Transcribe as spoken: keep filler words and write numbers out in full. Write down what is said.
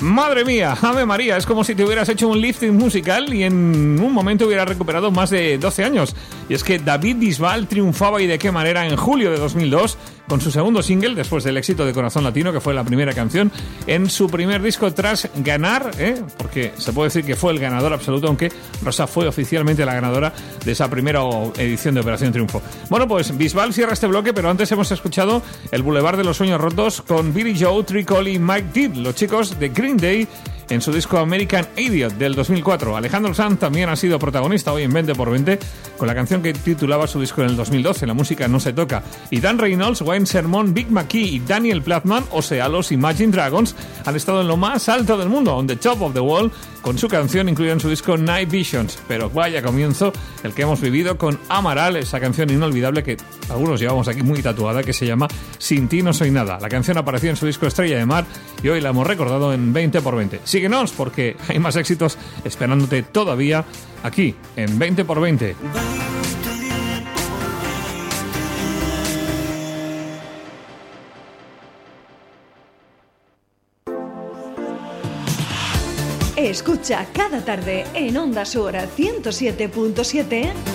Madre mía, Ave María, es como si te hubieras hecho un lifting musical y en un momento hubieras recuperado más de doce años. Y es que David Bisbal triunfaba, y de qué manera, en julio de dos mil dos con su segundo single, después del éxito de Corazón Latino, que fue la primera canción en su primer disco tras ganar, ¿eh? porque se puede decir que fue el ganador absoluto, aunque Rosa fue oficialmente la ganadora de esa primera edición de Operación Triunfo. Bueno, pues Bisbal cierra este bloque, pero antes hemos escuchado el Boulevard de los Sueños Rotos con Billy Joe, Tricol y Mike Deed, los chicos de Green Day, en su disco American Idiot del dos mil cuatro. Alejandro Sanz también ha sido protagonista hoy en veinte por veinte con la canción que titulaba su disco en el dos mil doce, La música no se toca. Y Dan Reynolds, Wayne Sermon, Big McKee y Daniel Plattman, o sea, los Imagine Dragons, han estado en lo más alto del mundo, on the top of the world, con su canción incluida en su disco Night Visions. Pero vaya comienzo el que hemos vivido con Amaral, esa canción inolvidable que algunos llevamos aquí muy tatuada, que se llama Sin ti no soy nada. La canción apareció en su disco Estrella de Mar y hoy la hemos recordado en veinte por veinte. Síguenos, porque hay más éxitos esperándote todavía aquí en veinte por veinte. Escucha cada tarde en Onda Sur ciento siete punto siete